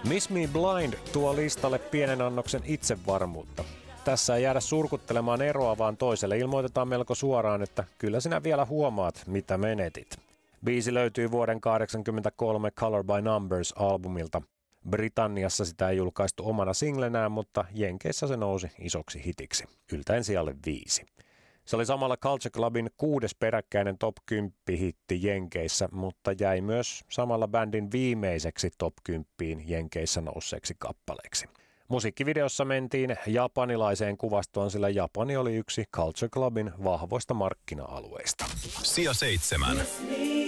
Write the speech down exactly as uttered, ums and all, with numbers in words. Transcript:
Miss Me Blind tuo listalle pienen annoksen itsevarmuutta. Tässä ei jäädä surkuttelemaan eroa, vaan toiselle ilmoitetaan melko suoraan, että kyllä sinä vielä huomaat, mitä menetit. Biisi löytyy vuoden kahdeksankymmentäkolme Color by Numbers-albumilta. Britanniassa sitä ei julkaistu omana singlenään, mutta Jenkeissä se nousi isoksi hitiksi, yltäen sijalle viisi. Se oli samalla Culture Clubin kuudes peräkkäinen top kymmenen hitti Jenkeissä, mutta jäi myös samalla bändin viimeiseksi top kymmenen Jenkeissä nousseeksi kappaleeksi. Musiikkivideossa mentiin japanilaiseen kuvastoon, sillä Japani oli yksi Culture Clubin vahvoista markkina-alueista. Sija seitsemän.